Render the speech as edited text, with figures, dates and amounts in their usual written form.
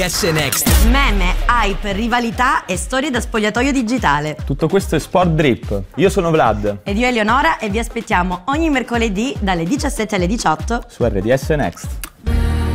RDS Next. Meme, hype, rivalità e storie da spogliatoio digitale. Tutto questo è Sport Drip. Io sono Vlad. Ed io Eleonora e vi aspettiamo ogni mercoledì dalle 17 alle 18 su RDS Next.